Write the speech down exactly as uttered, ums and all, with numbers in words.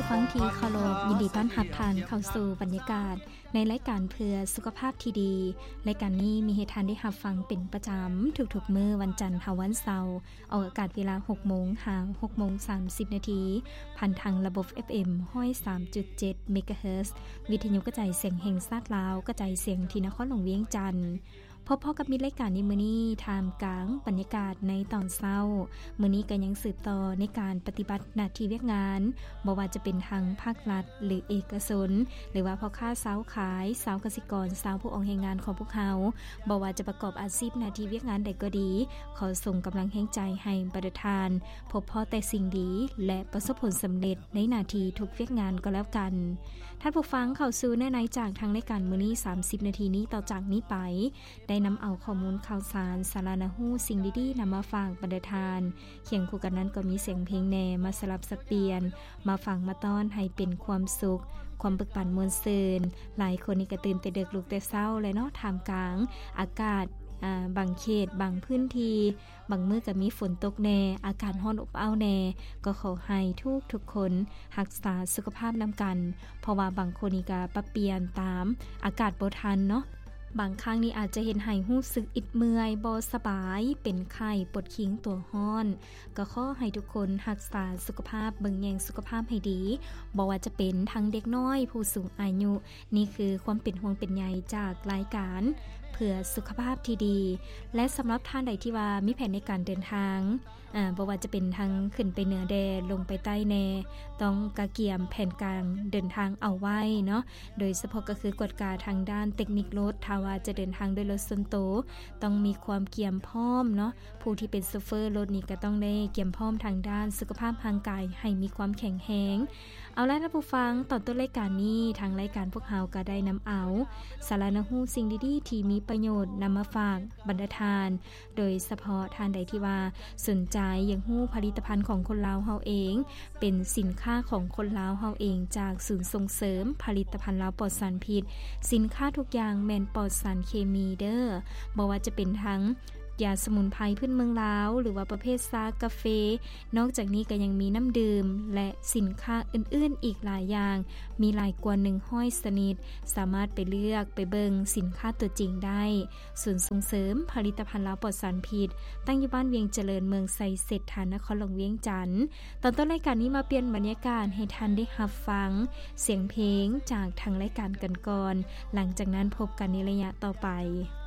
ฟังที่เคารพยินดีต้อนรับท่านเข้าสู่บรรยากาศในรายการเพื่อสุขภาพที่ดีรายการนี้มีให้ท่านได้รับฟังเป็นประจำทุกๆมื้อวันจันทร์ถึงวันเสาร์ออกอากาศเวลา หกโมง ถึง หกโมงสามสิบ นาทีผ่านทางระบบ เอฟ เอ็ม หนึ่งร้อยสามจุดเจ็ด เมกะเฮิรตซ์วิทยุกระจายเสียงแห่งชาติลาวกระจายเสียงที่นครหลวงเวียงจันทน์พบพอกับมีรายการในมื้อนี้ท่ามกลางบรรยากาศในตอนเช้ามื้อนี้ก็ยังสืบต่อในการปฏิบัติหน้าที่เวียกงานบ่ว่าจะเป็นทางภาครัฐหรือเอกชนหรือว่าพ่อค้าสาวขายสาวเกษตรกรสาวผู้ออกแรงงานของพวกเขาบ่ว่าจะประกอบอาชีพหน้าที่เวียกงานใดก็ดีขอส่งกำลังแห่งใจให้ประธานพบพอแต่สิ่งดีและประสบผลสำเร็จในหน้าที่ทุกเวียกงานก็แล้วกันท่านผู้ฟังเข้าสู่ในจากทางรายการมื้อนี้สามสิบนาทีนี้ต่อจากนี้ไปได้นำเอาข้อมูลข่าวสารสาระน่ารู้สิ่งดีๆนำมาฝากประธานเคียงคู่กันนั้นก็มีเสียงเพลงแน่มาสลับสับเปลี่ยนมาฟังมาต้อนให้เป็นความสุขความบึกบั่นมวลซื่นหลายคนนี่ก็ตื่นแต่ดึกลุกแต่เช้าและเนาะท่ามกลางอากาศอ่าบางเขตบางพื้นที่บางมื้อก็มีฝนตกแน่อากาศร้อนอบอ้าวแน่ก็ขอให้ทุกทุกคนรักษาสุขภาพนำกันเพราะว่าบางคนนี่ก็ปรับเปลี่ยนตามอากาศบ่ทันเนาะบางครั้งนี้อาจจะเห็นให้รู้สึกอิดเมื่อยบ่สบายเป็นไข้ปวดขิงตัวร้อนก็ขอให้ทุกคนรักษาสุขภาพเบิ่งแยงสุขภาพให้ดีบ่ว่าจะเป็นทั้งเด็กน้อยผู้สูงอายุนี่คือความเป็นห่วงเป็นใยจากรายการเพื่อสุขภาพที่ดีและสำหรับท่านใดที่ว่ามีแผนในการเดินทางอ่าบ่ว่าจะเป็นทางขึ้นไปเหนือแดนลงไปใต้แนต้องกะเกียมแผนการเดินทางเอาไว้เนาะโดยเฉพาะก็คือกฎการทางด้านเทคนิครถถ้าว่าจะเดินทางด้วยรถส่วนตัวต้องมีความเกียมพร้อมเนาะผู้ที่เป็นโชเฟอร์รถนี่ก็ต้องได้เกียมพร้อมทางด้านสุขภาพร่างกายให้มีความแข็งแรงเอาล่ะท่านผู้ฟังตอนต้นรายการนี้ทางรายการพวกเราก็ได้นำเอาสาระน่ารู้สิ่งดีๆที่มีประโยชน์นำมาฝากบรรดาทานโดยเฉพาะท่านใดที่ว่าสนใจอยากรู้ผลิตภัณฑ์ของคนลาวเฮาเองเป็นสินค้าของคนลาวเฮาเองจากศูนย์ส่งเสริมผลิตภัณฑ์ลาวปลอดสารพิษสินค้าทุกอย่างแม่นปลอดสารเคมีเด้อบ่ว่าจะเป็นทั้งยาสมุนไพรพื้นเมืองลาวหรือว่าประเภทซากาเฟนอกจากนี้ก็ยังมีน้ำดื่มและสินค้าอื่นๆอีกหลายอย่างมีหลายกว่าหนึ่งร้อยชนิดสามารถไปเลือกไปเบิงสินค้าตัวจริงได้ศูนย์ส่งเสริมผลิตภัณฑ์ลาวปลอดสารพิษตั้งอยู่บ้านเวียงเจริญเมืองไซเศรษฐานครหลวงเวียงจันทน์ตอนต้นรายการนี้มาเปลี่ยนบรรยากาศให้ท่านได้รับฟังเสียงเพลงจากทางรายการกันก่อนหลังจากนั้นพบกันในระยะต่อไป